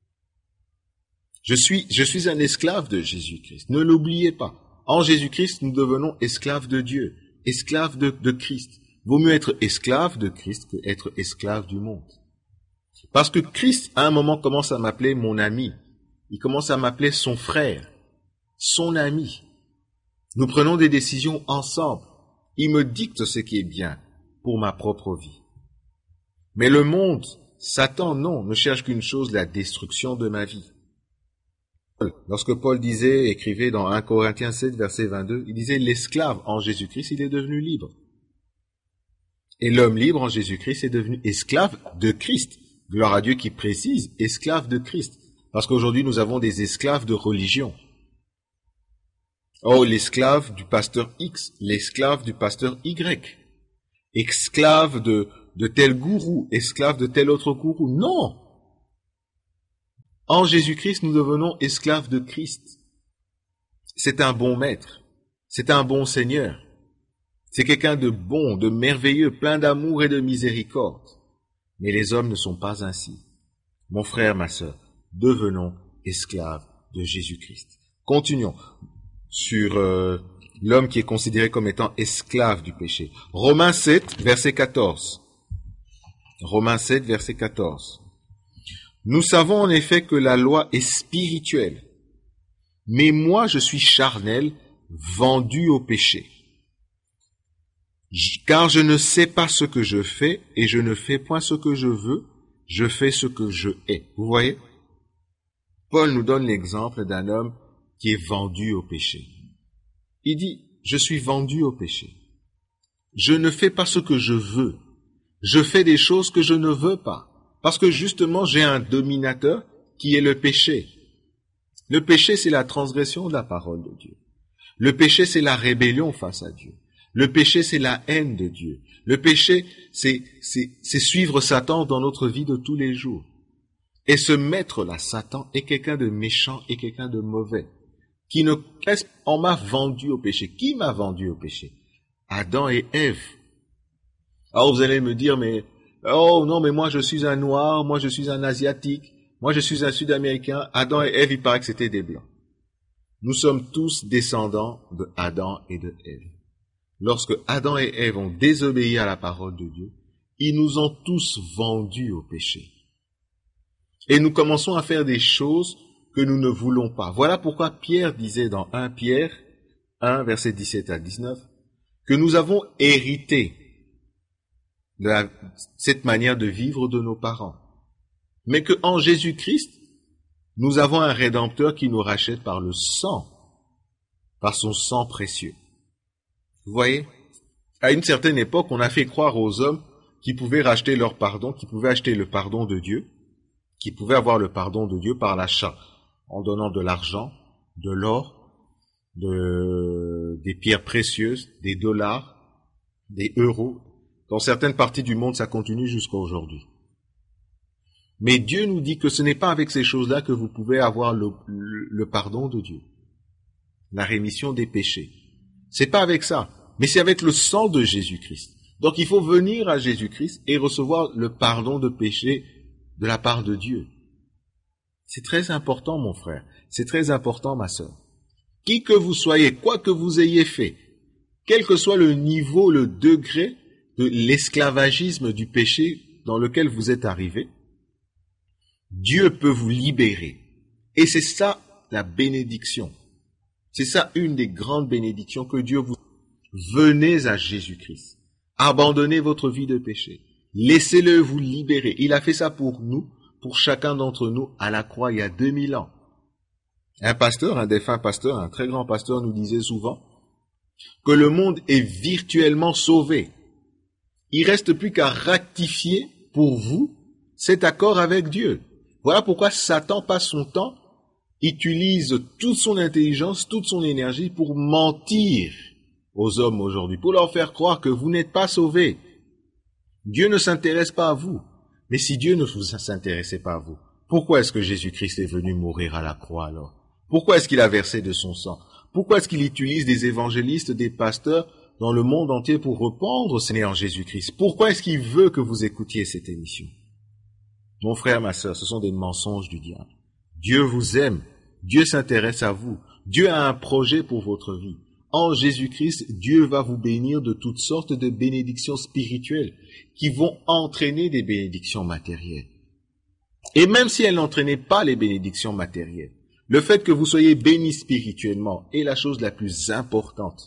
Je suis, je suis un esclave de Jésus-Christ. Ne l'oubliez pas. En Jésus-Christ, nous devenons esclaves de Dieu, esclaves de, de Christ. Vaut mieux être esclave de Christ que être esclave du monde. Parce que Christ, à un moment, commence à m'appeler mon ami. Il commence à m'appeler son frère, son ami. Nous prenons des décisions ensemble. Il me dicte ce qui est bien pour ma propre vie. Mais le monde, Satan, non, ne cherche qu'une chose, la destruction de ma vie. Lorsque Paul disait, écrivait dans un Corinthiens sept, verset vingt-deux, il disait, l'esclave en Jésus-Christ, il est devenu libre. Et l'homme libre en Jésus-Christ est devenu esclave de Christ. Gloire à Dieu qui précise, esclave de Christ. Parce qu'aujourd'hui, nous avons des esclaves de religion. Oh, l'esclave du pasteur X, l'esclave du pasteur Y, esclave de, de tel gourou, esclave de tel autre gourou. Non! En Jésus-Christ, nous devenons esclaves de Christ. C'est un bon maître. C'est un bon Seigneur. C'est quelqu'un de bon, de merveilleux, plein d'amour et de miséricorde. Mais les hommes ne sont pas ainsi. Mon frère, ma sœur, devenons esclaves de Jésus-Christ. Continuons sur euh, l'homme qui est considéré comme étant esclave du péché. Romains sept, verset quatorze. Romains sept, verset quatorze. Nous savons en effet que la loi est spirituelle, mais moi je suis charnel, vendu au péché. Car je ne sais pas ce que je fais, et je ne fais point ce que je veux, je fais ce que je hais. Vous voyez? Paul nous donne l'exemple d'un homme qui est vendu au péché. Il dit, je suis vendu au péché. Je ne fais pas ce que je veux. Je fais des choses que je ne veux pas. Parce que justement, j'ai un dominateur qui est le péché. Le péché, c'est la transgression de la parole de Dieu. Le péché, c'est la rébellion face à Dieu. Le péché, c'est la haine de Dieu. Le péché, c'est, c'est, c'est suivre Satan dans notre vie de tous les jours. Et ce maître-là, Satan, est quelqu'un de méchant et quelqu'un de mauvais, qui ne laisse, on m'a vendu au péché. Qui m'a vendu au péché? Adam et Ève. Alors vous allez me dire, mais, oh non, mais moi je suis un noir, moi je suis un asiatique, moi je suis un sud-américain. Adam et Ève, il paraît que c'était des blancs. Nous sommes tous descendants de Adam et de Ève. Lorsque Adam et Ève ont désobéi à la parole de Dieu, ils nous ont tous vendus au péché. Et nous commençons à faire des choses que nous ne voulons pas. Voilà pourquoi Pierre disait dans un Pierre un, verset dix-sept à dix-neuf, que nous avons hérité de la, cette manière de vivre de nos parents. Mais qu'en Jésus-Christ, nous avons un Rédempteur qui nous rachète par le sang, par son sang précieux. Vous voyez, à une certaine époque, on a fait croire aux hommes qu'ils pouvaient racheter leur pardon, qu'ils pouvaient acheter le pardon de Dieu, qu'ils pouvaient avoir le pardon de Dieu par l'achat, en donnant de l'argent, de l'or, de, des pierres précieuses, des dollars, des euros. Dans certaines parties du monde, ça continue jusqu'à aujourd'hui. Mais Dieu nous dit que ce n'est pas avec ces choses-là que vous pouvez avoir le, le, le pardon de Dieu, la rémission des péchés. C'est pas avec ça, mais c'est avec le sang de Jésus-Christ. Donc il faut venir à Jésus-Christ et recevoir le pardon de péché de la part de Dieu. C'est très important, mon frère. C'est très important, ma sœur. Qui que vous soyez, quoi que vous ayez fait, quel que soit le niveau, le degré de l'esclavagisme du péché dans lequel vous êtes arrivé, Dieu peut vous libérer. Et c'est ça la bénédiction. C'est ça une des grandes bénédictions que Dieu vous... Venez à Jésus-Christ. Abandonnez votre vie de péché. Laissez-le vous libérer. Il a fait ça pour nous, pour chacun d'entre nous, à la croix il y a deux mille ans. Un pasteur, un défunt pasteur, un très grand pasteur nous disait souvent que le monde est virtuellement sauvé. Il reste plus qu'à ratifier pour vous cet accord avec Dieu. Voilà pourquoi Satan passe son temps, utilise toute son intelligence, toute son énergie pour mentir aux hommes aujourd'hui, pour leur faire croire que vous n'êtes pas sauvés. Dieu ne s'intéresse pas à vous. Mais si Dieu ne s'intéressait pas à vous, pourquoi est-ce que Jésus-Christ est venu mourir à la croix alors? Pourquoi est-ce qu'il a versé de son sang? Pourquoi est-ce qu'il utilise des évangélistes, des pasteurs dans le monde entier pour répandre ce n'est en Jésus-Christ? Pourquoi est-ce qu'il veut que vous écoutiez cette émission? Mon frère, ma sœur, ce sont des mensonges du diable. Dieu vous aime. Dieu s'intéresse à vous. Dieu a un projet pour votre vie. En Jésus-Christ, Dieu va vous bénir de toutes sortes de bénédictions spirituelles qui vont entraîner des bénédictions matérielles. Et même si elles n'entraînaient pas les bénédictions matérielles, le fait que vous soyez bénis spirituellement est la chose la plus importante.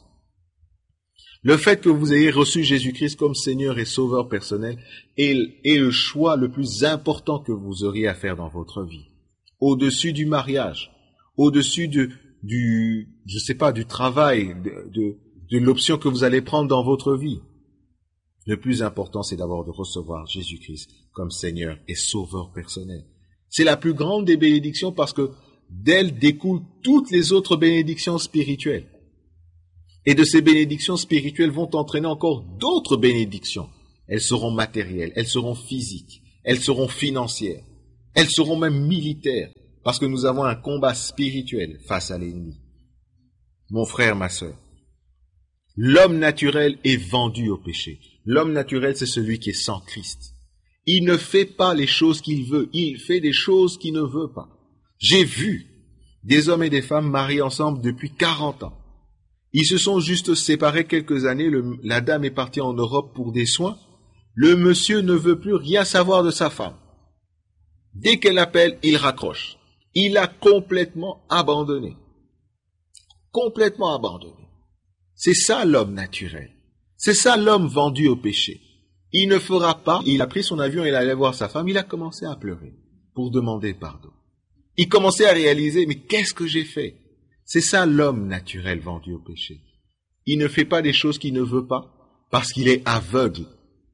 Le fait que vous ayez reçu Jésus-Christ comme Seigneur et Sauveur personnel est, est le choix le plus important que vous auriez à faire dans votre vie. Au-dessus du mariage, au-dessus de, du, je sais pas, du travail, de, de, de l'option que vous allez prendre dans votre vie. Le plus important, c'est d'abord de recevoir Jésus-Christ comme Seigneur et Sauveur personnel. C'est la plus grande des bénédictions parce que d'elle découlent toutes les autres bénédictions spirituelles. Et de ces bénédictions spirituelles vont entraîner encore d'autres bénédictions Elles seront matérielles, elles seront physiques, elles seront financières, elles seront même militaires, parce que nous avons un combat spirituel face à l'ennemi. Mon frère, ma sœur, l'homme naturel est vendu au péché. L'homme naturel, c'est celui qui est sans Christ. Il ne fait pas les choses qu'il veut, il fait des choses qu'il ne veut pas. J'ai vu des hommes et des femmes mariés ensemble depuis quarante ans. Ils se sont juste séparés quelques années, le, la dame est partie en Europe pour des soins. Le monsieur ne veut plus rien savoir de sa femme. Dès qu'elle appelle, il raccroche. Il a complètement abandonné. Complètement abandonné. C'est ça l'homme naturel. C'est ça l'homme vendu au péché. Il ne fera pas. Il a pris son avion, il allait voir sa femme, il a commencé à pleurer pour demander pardon. Il commençait à réaliser, mais qu'est-ce que j'ai fait? C'est ça l'homme naturel vendu au péché. Il ne fait pas des choses qu'il ne veut pas parce qu'il est aveugle.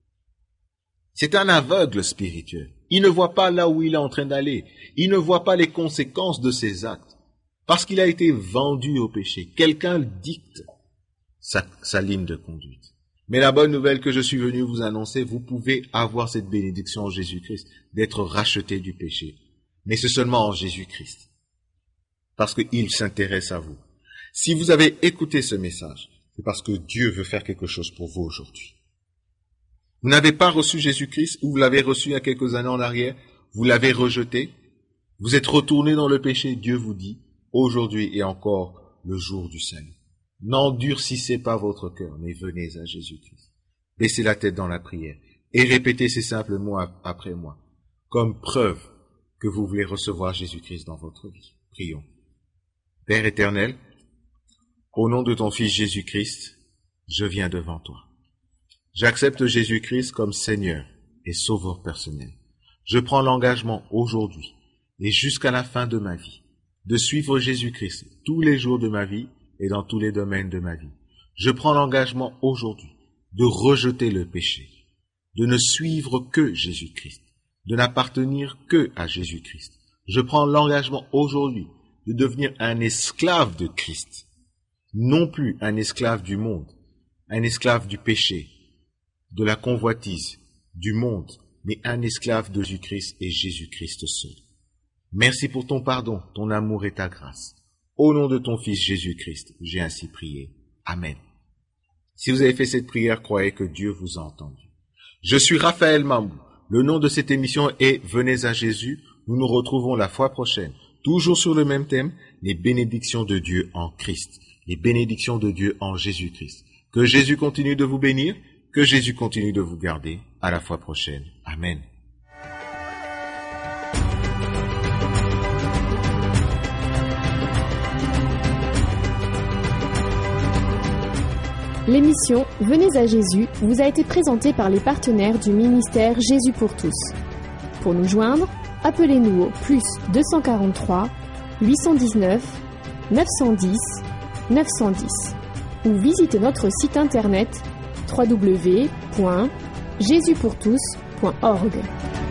C'est un aveugle spirituel. Il ne voit pas là où il est en train d'aller. Il ne voit pas les conséquences de ses actes. Parce qu'il a été vendu au péché. Quelqu'un dicte sa, sa ligne de conduite. Mais la bonne nouvelle que je suis venu vous annoncer, vous pouvez avoir cette bénédiction en Jésus-Christ, d'être racheté du péché. Mais c'est seulement en Jésus-Christ. Parce qu'il s'intéresse à vous. Si vous avez écouté ce message, c'est parce que Dieu veut faire quelque chose pour vous aujourd'hui. Vous n'avez pas reçu Jésus-Christ, ou vous l'avez reçu il y a quelques années en arrière, vous l'avez rejeté, vous êtes retourné dans le péché, Dieu vous dit, aujourd'hui est encore le jour du salut. N'endurcissez pas votre cœur, mais venez à Jésus-Christ. Baissez la tête dans la prière et répétez ces simples mots après moi, comme preuve que vous voulez recevoir Jésus-Christ dans votre vie. Prions. Père éternel, au nom de ton Fils Jésus-Christ, je viens devant toi. J'accepte Jésus-Christ comme Seigneur et Sauveur personnel. Je prends l'engagement aujourd'hui et jusqu'à la fin de ma vie de suivre Jésus-Christ tous les jours de ma vie et dans tous les domaines de ma vie. Je prends l'engagement aujourd'hui de rejeter le péché, de ne suivre que Jésus-Christ, de n'appartenir que à Jésus-Christ. Je prends l'engagement aujourd'hui de devenir un esclave de Christ, non plus un esclave du monde, un esclave du péché, de la convoitise, du monde, mais un esclave de Jésus-Christ et Jésus-Christ seul. Merci pour ton pardon, ton amour et ta grâce. Au nom de ton Fils Jésus-Christ, j'ai ainsi prié. Amen. Si vous avez fait cette prière, croyez que Dieu vous a entendu. Je suis Raphaël Mambou. Le nom de cette émission est Venez à Jésus. Nous nous retrouvons la fois prochaine, toujours sur le même thème, les bénédictions de Dieu en Christ, les bénédictions de Dieu en Jésus-Christ. Que Jésus continue de vous bénir, que Jésus continue de vous garder. À la fois prochaine. Amen. L'émission Venez à Jésus vous a été présentée par les partenaires du ministère Jésus pour tous. Pour nous joindre, appelez-nous au plus deux cent quarante-trois, huit cent dix-neuf, neuf cent dix, neuf cent dix ou visitez notre site internet w w w point jésus pour tous point org.